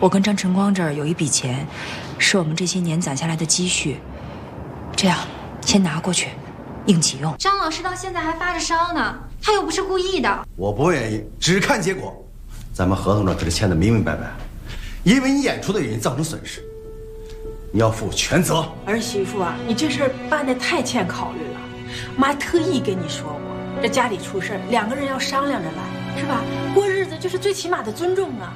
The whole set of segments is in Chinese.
我跟张晨光这儿有一笔钱，是我们这些年攒下来的积蓄，这样先拿过去，应急用。 张老师到现在还发着烧呢，他又不是故意的。 我不愿意，只看结果。咱们合同上可是签的明明白白，因为你演出的原因造成损失，你要负全责。 儿媳妇啊，你这事儿办得太欠考虑了。妈特意跟你说过，这家里出事儿，2个人要商量着来，是吧？过日子就是最起码的尊重啊。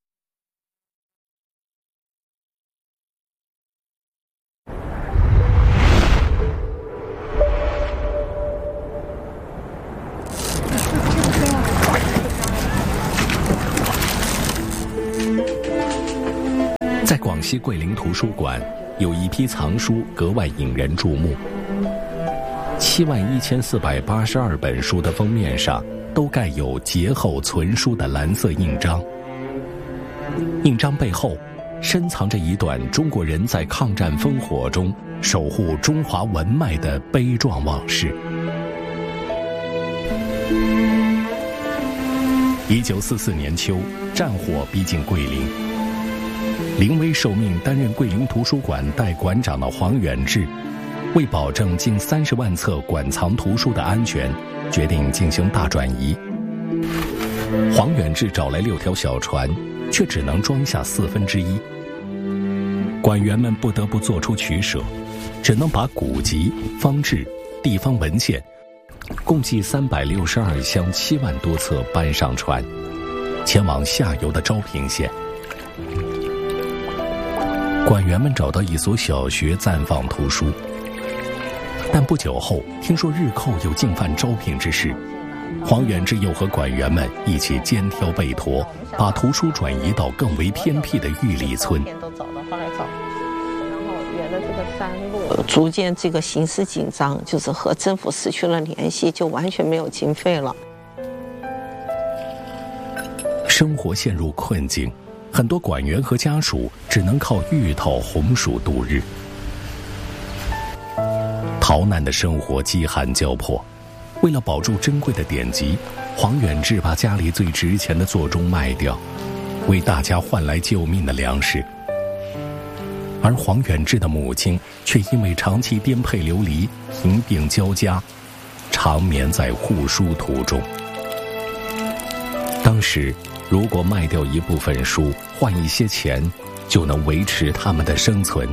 在广西桂林图书馆，有一批藏书格外引人注目。71482本书的封面上都盖有节后存书的蓝色印章，印章背后深藏着一段中国人在抗战烽火中守护中华文脉的悲壮往事。1944年秋，战火逼近桂林，临危受命担任桂林图书馆代馆长的黄远志，为保证近30万册馆藏图书的安全，决定进行大转移。黄远志找来6条小船，却只能装下1/4。馆员们不得不做出取舍，只能把古籍、方志、地方文献共计362箱7万多册搬上船，前往下游的昭平县。馆员们找到一所小学暂放图书，但不久后听说日寇有进犯昭平之事，黄远志又和馆员们一起肩挑背驮，把图书转移到更为偏僻的玉里村。 逐渐这个形势紧张，就是和政府失去了联系，就完全没有经费了。 生活陷入困境，很多馆员和家属只能靠芋头、红薯度日。逃难的生活饥寒交迫，为了保住珍贵的典籍，黄远志把家里最值钱的座钟卖掉，为大家换来救命的粮食。而黄远志的母亲却因为长期颠沛流离，贫病交加，长眠在护书途中。当时如果卖掉一部分书换一些钱，就能维持他们的生存。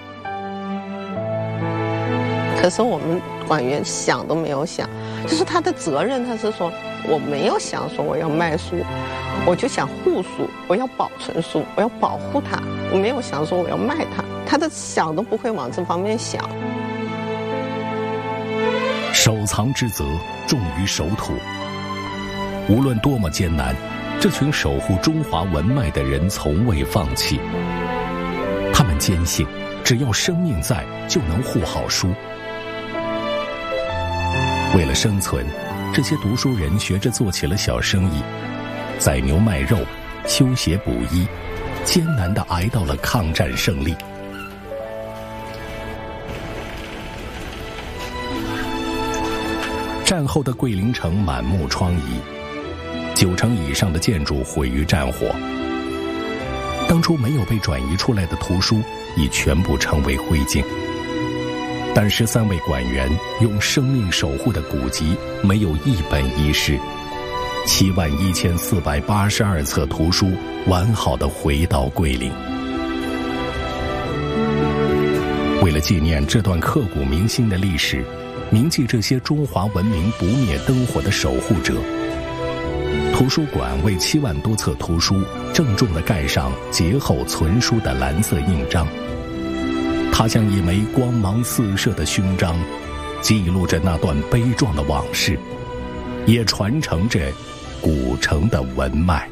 可是我们馆员想都没有想，就是他的责任，他是说我没有想说我要卖书，我就想护书，我要保存书，我要保护它，我没有想说我要卖它，他的想都不会往这方面想。 守藏之责重于守土，无论多么艰难，这群守护中华文脉的人从未放弃。他们坚信，只要生命在，就能护好书。为了生存，这些读书人学着做起了小生意，宰牛卖肉，修鞋补衣，艰难地挨到了抗战胜利。战后的桂林城满目疮痍，9成以上的建筑毁于战火。当初没有被转移出来的图书已全部成为灰烬，但13位馆员用生命守护的古籍没有一本遗失，71482册图书完好地回到桂林。为了纪念这段刻骨铭心的历史，铭记这些中华文明不灭灯火的守护者，图书馆为7万多册图书郑重地盖上节后存书的蓝色印章。它像一枚光芒四射的勋章，记录着那段悲壮的往事，也传承着古城的文脉。